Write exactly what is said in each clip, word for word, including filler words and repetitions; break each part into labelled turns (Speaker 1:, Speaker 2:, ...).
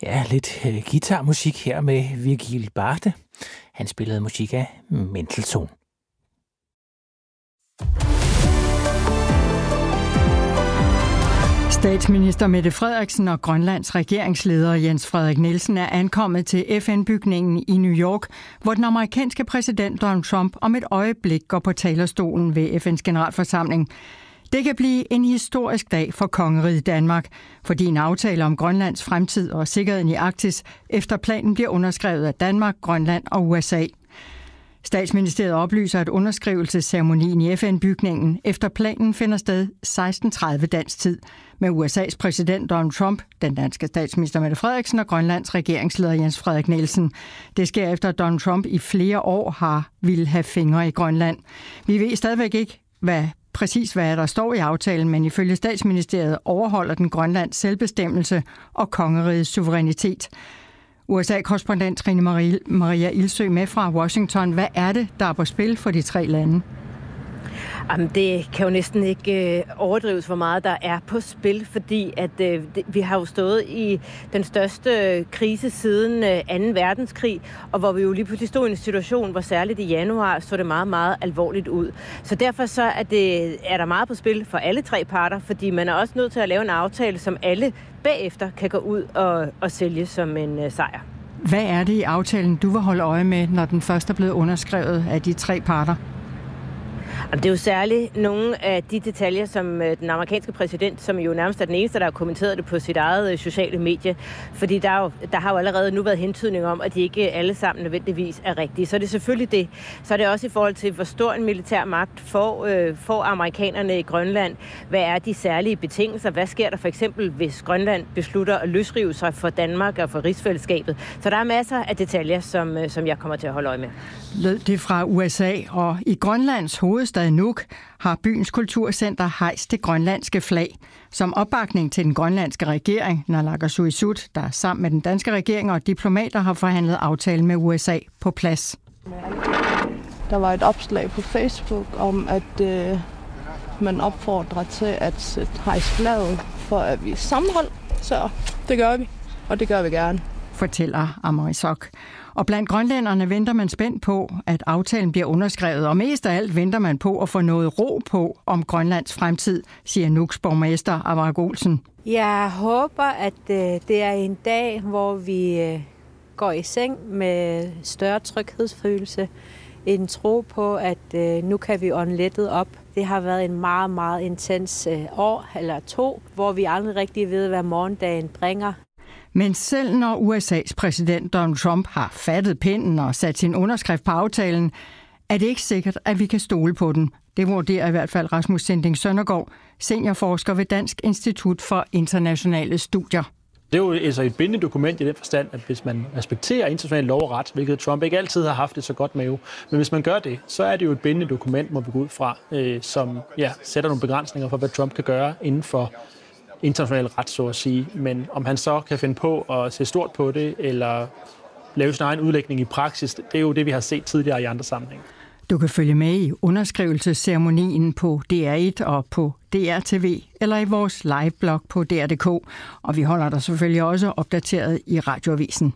Speaker 1: Ja, lidt øh, guitarmusik her med Virgil Barthe. Han spillede musik af Mendelssohn.
Speaker 2: Statsminister Mette Frederiksen og Grønlands regeringsleder Jens Frederik Nielsen er ankommet til F N-bygningen i New York, hvor den amerikanske præsident Donald Trump om et øjeblik går på talerstolen ved F N's generalforsamling. Det kan blive en historisk dag for kongeriget Danmark, fordi en aftale om Grønlands fremtid og sikkerheden i Arktis efter planen bliver underskrevet af Danmark, Grønland og U S A. Statsministeriet oplyser, at underskrivelsesceremonien i F N-bygningen efter planen finder sted seksten tredive dansk tid, med U S A's præsident Donald Trump, den danske statsminister Mette Frederiksen og Grønlands regeringsleder Jens Frederik Nielsen. Det sker efter, at Donald Trump i flere år har ville have fingre i Grønland. Vi ved stadigvæk ikke, hvad præcis hvad der står i aftalen, men ifølge Statsministeriet overholder den Grønlands selvbestemmelse og kongerigets suverænitet. U S A-korrespondent Trine Marie, Maria Ilsø med fra Washington. Hvad er det, der er på spil for de tre lande?
Speaker 3: Jamen, det kan jo næsten ikke øh, overdrives, hvor meget der er på spil, fordi at, øh, det, vi har jo stået i den største øh, krise siden øh, anden verdenskrig, og hvor vi jo lige pludselig stod i en situation, hvor særligt i januar så det meget, meget alvorligt ud. Så derfor så er, det, er der meget på spil for alle tre parter, fordi man er også nødt til at lave en aftale, som alle bagefter kan gå ud og, og sælge som en øh, sejr.
Speaker 2: Hvad er det i aftalen, du vil holde øje med, når den først er blevet underskrevet af de tre parter?
Speaker 3: Det er jo særligt nogle af de detaljer, som den amerikanske præsident, som jo nærmest er den eneste, der har kommenteret det på sit eget sociale medie, fordi der, jo, der har jo allerede nu været hentydning om, at de ikke alle sammen nødvendigvis er rigtige. Så det er selvfølgelig det. Så er det også i forhold til, hvor stor en militær magt får, øh, får amerikanerne i Grønland. Hvad er de særlige betingelser? Hvad sker der for eksempel, hvis Grønland beslutter at løsrive sig for Danmark og for rigsfællesskabet? Så der er masser af detaljer, som, som jeg kommer til at holde øje med.
Speaker 2: Lød det fra U S A, og i Grønlands hovedstad Nuuk har byens kulturcenter hejst det grønlandske flag. Som opbakning til den grønlandske regering, Naalakkersuisut, der sammen med den danske regering og diplomater har forhandlet aftale med U S A på plads.
Speaker 4: Der var et opslag på Facebook om, at øh, man opfordrer til at hejse flaget for at vise sammenhold. Så det gør vi, og det gør vi gerne,
Speaker 2: fortæller Amarisok. Og blandt grønlænderne venter man spændt på, at aftalen bliver underskrevet, og mest af alt venter man på at få noget ro på om Grønlands fremtid, siger Nuuks borgmester Avarak Olsen.
Speaker 5: Jeg håber, at det er en dag, hvor vi går i seng med større tryghedsfølelse. En tro på, at nu kan vi ånde lettet op. Det har været en meget, meget intens år eller to, hvor vi aldrig rigtig ved, hvad morgendagen bringer.
Speaker 2: Men selv når U S A's præsident Donald Trump har fattet pinden og sat sin underskrift på aftalen, er det ikke sikkert, at vi kan stole på den. Det vurderer i hvert fald Rasmus Sinding Søndergaard, seniorforsker ved Dansk Institut for Internationale Studier.
Speaker 6: Det er jo altså et bindende dokument i den forstand, at hvis man respekterer international lov og ret, hvilket Trump ikke altid har haft det så godt med, men hvis man gør det, så er det jo et bindende dokument, må vi gå ud fra, øh, som ja, sætter nogle begrænsninger for, hvad Trump kan gøre inden for international ret, så at sige. Men om han så kan finde på at se stort på det, eller lave sin egen udlægning i praksis, det er jo det, vi har set tidligere i andre sammenhænge.
Speaker 2: Du kan følge med i underskrivelsesceremonien på D R et og på D R T V, eller i vores liveblog på D R punktum D K, og vi holder dig selvfølgelig også opdateret i Radioavisen.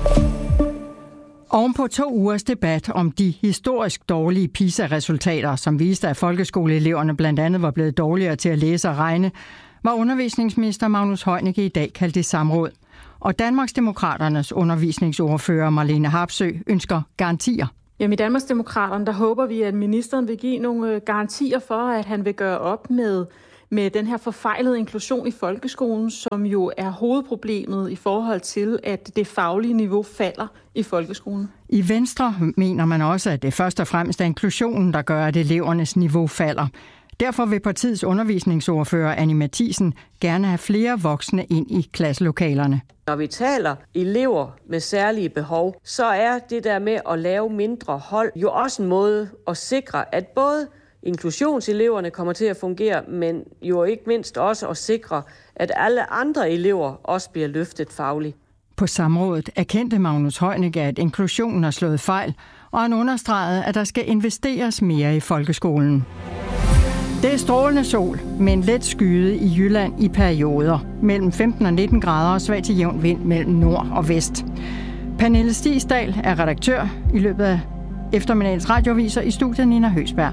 Speaker 2: Oven på to ugers debat om de historisk dårlige PISA-resultater, som viste, at folkeskoleeleverne blandt andet var blevet dårligere til at læse og regne, var undervisningsminister Magnus Heunicke i dag kaldt i samråd. Og Danmarksdemokraternes undervisningsordfører Marlene Harpsøe ønsker garantier.
Speaker 7: Jamen i Danmarksdemokraterne, der håber vi, at ministeren vil give nogle garantier for, at han vil gøre op med, med den her forfejlede inklusion i folkeskolen, som jo er hovedproblemet i forhold til, at det faglige niveau falder i folkeskolen.
Speaker 2: I Venstre mener man også, at det først og fremmest er inklusionen, der gør, at elevernes niveau falder. Derfor vil partiets undervisningsordfører Annie Matthiesen gerne have flere voksne ind i klasselokalerne.
Speaker 8: Når vi taler elever med særlige behov, så er det der med at lave mindre hold jo også en måde at sikre, at både inklusionseleverne kommer til at fungere, men jo ikke mindst også at sikre, at alle andre elever også bliver løftet fagligt.
Speaker 2: På samrådet erkendte Magnus Heunicke, at inklusionen har slået fejl, og han understregede, at der skal investeres mere i folkeskolen. Det er strålende sol, men let skyde i Jylland i perioder. Mellem femten og nitten grader og svag til jævn vind mellem nord og vest. Pernille Stigsdal er redaktør i løbet af eftermiddagens radioaviser. I studiet Nina Høsberg.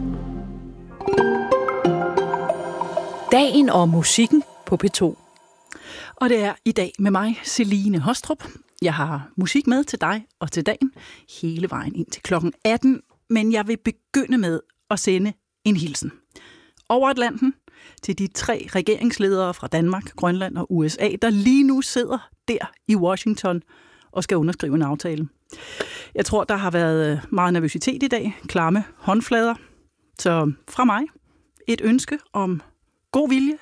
Speaker 9: Dagen og musikken på P to.
Speaker 10: Og det er i dag med mig, Celine Hostrup. Jeg har musik med til dig og til dagen hele vejen ind til klokken atten. Men jeg vil begynde med at sende en hilsen. Over Atlanten til de tre regeringsledere fra Danmark, Grønland og U S A, der lige nu sidder der i Washington og skal underskrive en aftale. Jeg tror, der har været meget nervøsitet i dag, klamme håndflader. Så fra mig et ønske om god vilje,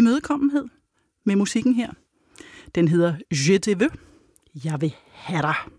Speaker 10: imødekommenhed med musikken her. Den hedder Je te veux. Jeg vil have dig.